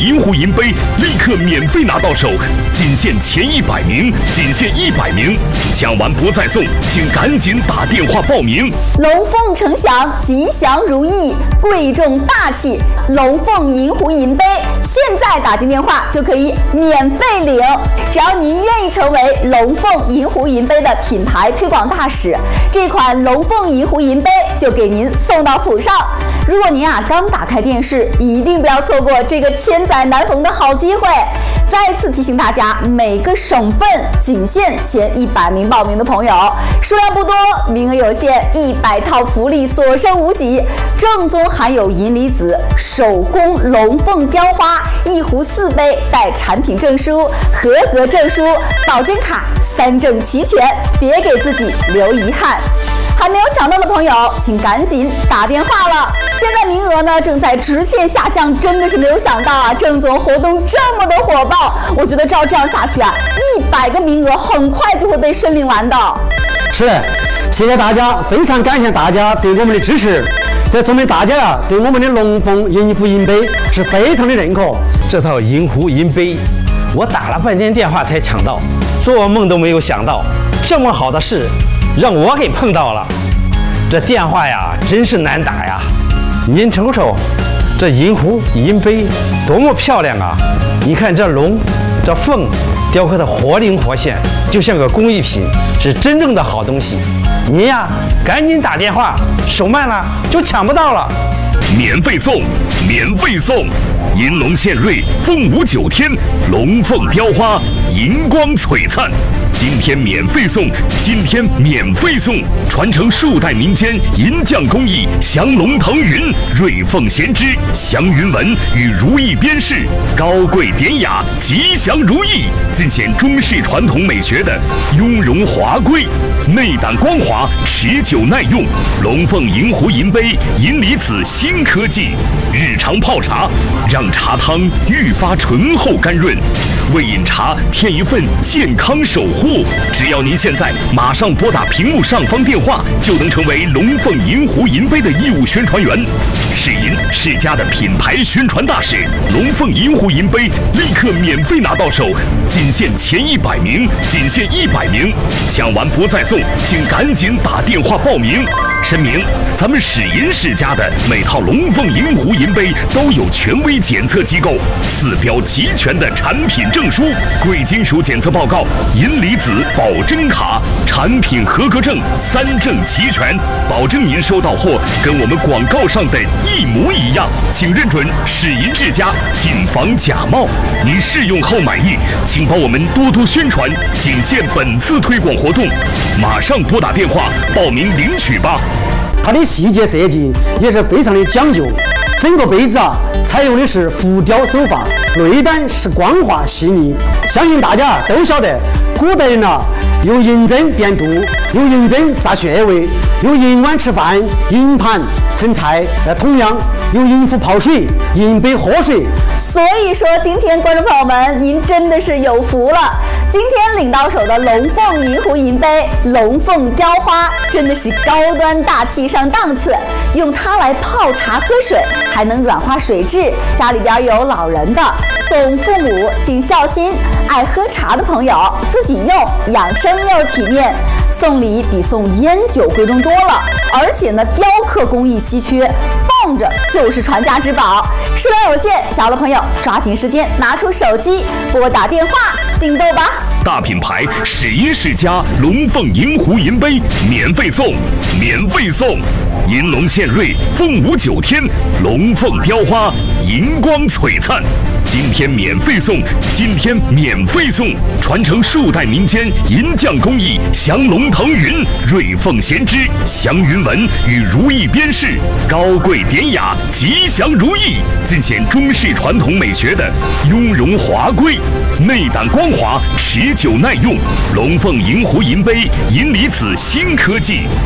银壶银杯立刻免费拿到手，仅限前100名，仅限100名，抢完不再送，请赶紧打电话报名。 龙凤呈祥，吉祥如意，贵重大气，龙凤银壶银杯，现在打进电话就可以免费领。只要您愿意成为龙凤银壶银杯的品牌推广大使，这款龙凤银壶银杯就给您送到府上。如果您刚打开电视，一定不要错过这个千载难逢的好机会。再次提醒大家，每个省份仅限前100名报名的朋友，数量不多，名额有限，100套福利所剩无几。正宗含有银离子手工龙凤雕花1壶4杯，带产品证书、合格证书、保真卡，3证齐全，别给自己留遗憾。还没有抢到的朋友，请赶紧打电话了。现在名额呢正在直线下降，真的是没有想到郑总活动这么的火爆。我觉得照这样下去100个名额很快就会被申领完的。 是，谢谢大家，非常感谢大家对我们的支持。这说明大家对我们的龙凤银壶银杯是非常的认可。 这套银壶银杯，我打了半天电话才抢到，做梦都没有想到，这么好的事让我给碰到了。这电话真是难打呀！您瞅瞅，这银壶银杯多么漂亮啊！你看这龙、这凤雕刻的活灵活现，就像个工艺品，是真正的好东西。您赶紧打电话，手慢了就抢不到了。 免费送，免费送！银龙献瑞，凤舞9天，龙凤雕花，银光璀璨。今天免费送，今天免费送！传承数代民间银匠工艺，降龙腾云，瑞凤衔枝，祥云纹与如意边饰，高贵典雅，吉祥如意，尽显中式传统美学的雍容华贵，内胆光滑，持久耐用。龙凤银壶银杯，银离子新科技，日常泡茶让茶汤愈发醇厚甘润，为饮茶添一份健康守护。只要您现在马上拨打屏幕上方电话，就能成为龙凤银壶银杯的义务宣传员。世银世家的品牌宣传大使，龙凤银壶银杯立刻免费拿到手，仅限前100名，仅限100名，抢完不再送，请赶紧打电话报名。申明，咱们世银世家的每套龙凤银壶银杯都有权威检测机构4标齐全的产品证书、贵金属检测报告、银离子保真卡，产品合格证3证齐全，保证您收到货跟我们广告上的一模一样。请认准世银世家，谨防假冒。您试用后满意，请帮我们多多宣传，仅限本次推广活动，马上拨打电话报名领取吧。 它的细节设计也是非常的讲究，整个杯子采用的是浮雕手法，内胆是光滑细腻。相信大家都晓得，古代人用银针垫肚，用银针扎穴位，用银碗吃饭，银盘盛菜，同样用银壶泡水，银杯喝水。 所以说，今天观众朋友们，您真的是有福了。今天领到手的龙凤银壶银杯，龙凤雕花，真的是高端大气上档次。用它来泡茶喝水，还能软化水质。家里边有老人的，送父母尽孝心；爱喝茶的朋友，自己用养生又体面。送礼比送烟酒贵重多了，而且呢，雕刻工艺稀缺，放着就是传家之宝。数量有限，小的朋友抓紧时间拿出手机拨打电话订购吧。 大品牌世银世家龙凤银壶银杯免费送，免费送！银龙献瑞，凤舞9天，龙凤雕花，银光璀璨。今天免费送，今天免费送！传承数代民间银匠工艺，降龙腾云，瑞凤衔枝，祥云纹与如意边饰，高贵典雅，吉祥如意，尽显中式传统美学的雍容华贵，内胆光滑，持久耐用。龙凤银壶银杯，银离子新科技，日常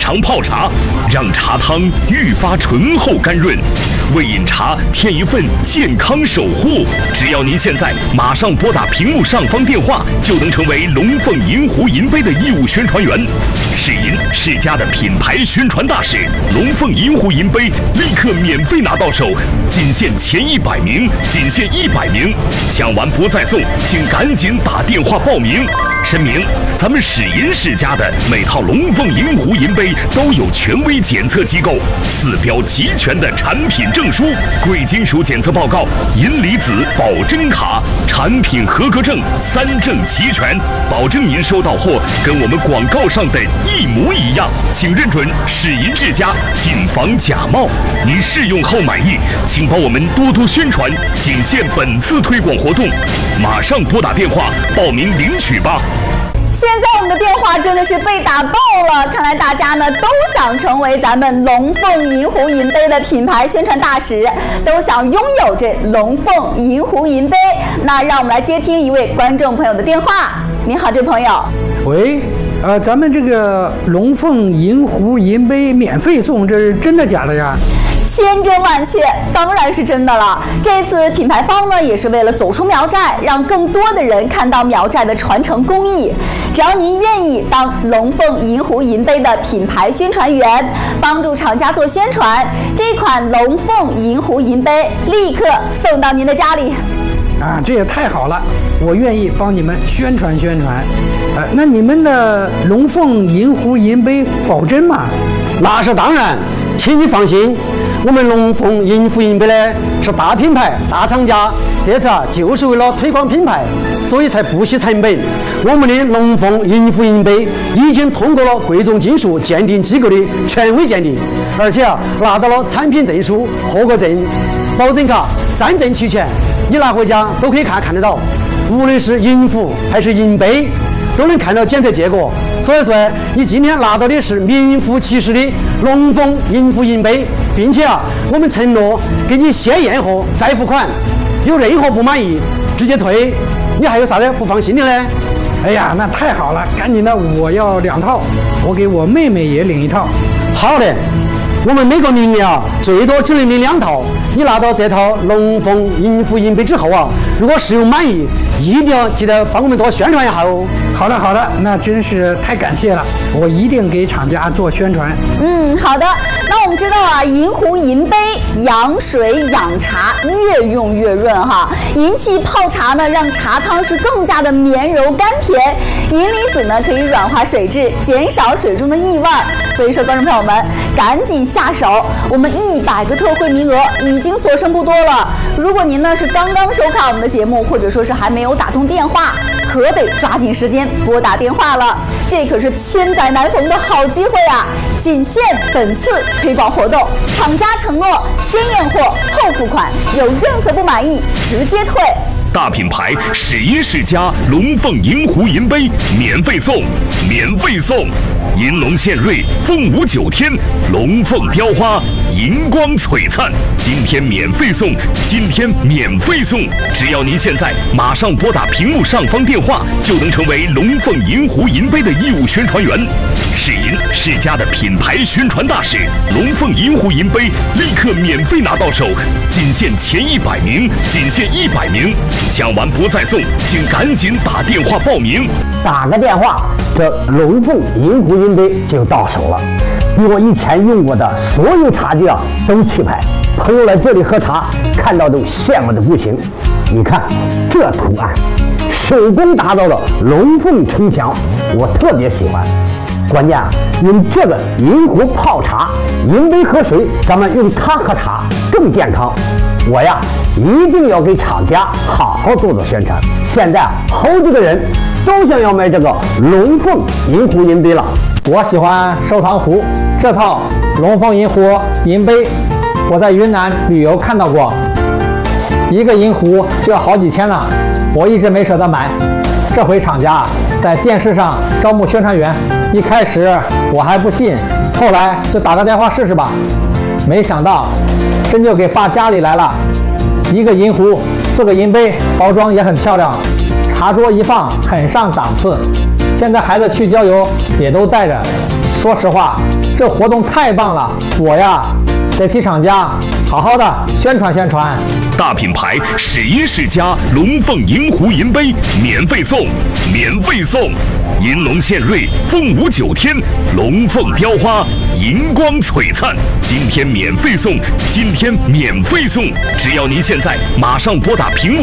常泡茶，让茶汤愈发醇厚甘润，为饮茶添一份健康守护。只要您现在马上拨打屏幕上方电话，就能成为龙凤银壶银杯的义务宣传员。世银世家的品牌宣传大使，龙凤银壶银杯立刻免费拿到手，仅限前100名，仅限100名，抢完不再送，请赶紧打电话报名。声明：咱们世银世家的每套龙凤银壶银杯都有权威检测机构4标齐全的产品证书、贵金属检测报告、银离子保真卡，产品合格证3证齐全，保证您收到货跟我们广告上的一模一样。请认准世银世家，谨防假冒。您试用后满意，请帮我们多多宣传，仅限本次推广活动，马上拨打电话报名领取吧。 现在我们的电话真的是被打爆了，看来大家呢都想成为咱们龙凤银壶银杯的品牌宣传大使，都想拥有这龙凤银壶银杯。那让我们来接听一位观众朋友的电话。您好，这位朋友。 喂，咱们这个龙凤银壶银杯免费送，这是真的假的呀？ 千真万确，当然是真的了。这次品牌方呢，也是为了走出苗寨，让更多的人看到苗寨的传承工艺。只要您愿意当龙凤银壶银杯的品牌宣传员，帮助厂家做宣传，这款龙凤银壶银杯立刻送到您的家里。 啊，这也太好了！我愿意帮你们宣传宣传。那你们的龙凤银壶银杯保真吗？ 那是当然，请你放心。我们龙凤银壶银杯呢是大品牌、大厂家，这次就是为了推广品牌，所以才不惜成本。我们的龙凤银壶银杯已经通过了贵重金属鉴定机构的权威鉴定，而且拿到了产品证书、合格证、保证卡3证齐全，你拿回家都可以看得到。无论是银壶还是银杯，都能看到检测结果。所以说，你今天拿到的是名副其实的龙凤银壶银杯，并且我们承诺给你先验货再付款，有任何不满意直接退。你还有啥子不放心的呢？ 哎呀，那太好了！赶紧的，我要2套，我给我妹妹也领1套。 好的，我们每个名额最多只能领2套。你拿到这套龙凤银壶银杯之后如果使用满意，一定要记得帮我们多宣传一下哦。 好的，好的，那真是太感谢了，我一定给厂家做宣传。 好的。那我们知道银壶银杯养水养茶，越用越润哈。银器泡茶呢，让茶汤是更加的绵柔甘甜。银离子呢，可以软化水质，减少水中的异味。所以说，观众朋友们，赶紧下手，我们100个特惠名额已经所剩不多了。如果您呢是刚刚收看我们的节目，或者说是还没有打通电话，可得抓紧时间拨打电话了，这可是千载难逢的好机会啊！仅限本次推广活动，厂家承诺先验货后付款，有任何不满意直接退。 大品牌世银世家龙凤银壶银杯免费送，免费送！银龙献瑞，凤舞9天，龙凤雕花，银光璀璨。今天免费送，今天免费送！只要您现在马上拨打屏幕上方电话，就能成为龙凤银壶银杯的义务宣传员。世银世家的品牌宣传大使，龙凤银壶银杯立刻免费拿到手，仅限前100名，仅限100名，抢完不再送，请赶紧打电话报名。 打个电话，这龙凤银壶银杯就到手了，比我以前用过的所有茶具都气派。朋友来这里喝茶，看到都羡慕的不行。你看这图案，手工打造的龙凤城墙，我特别喜欢。关键用这个银壶泡茶，银杯喝水，咱们用它喝茶更健康。我一定要给厂家好好做做宣传。现在好几个人都想要买这个龙凤银壶银杯了。 我喜欢收藏壶，这套龙凤银壶银杯，我在云南旅游看到过，一个银壶就要好几千呢，我一直没舍得买。这回厂家在电视上招募宣传员，一开始我还不信，后来就打个电话试试吧。没想到真就给发家里来了，一个银壶，4个银杯，包装也很漂亮，茶桌一放很上档次。现在孩子去郊游也都带着，说实话这活动太棒了，我呀得替厂家好好的宣传宣传。 大品牌11世家龙凤银湖银杯免费送，免费送！银龙献瑞，凤舞9天，龙凤雕花，银光璀璨。今天免费送，今天免费送！只要您现在马上拨打屏幕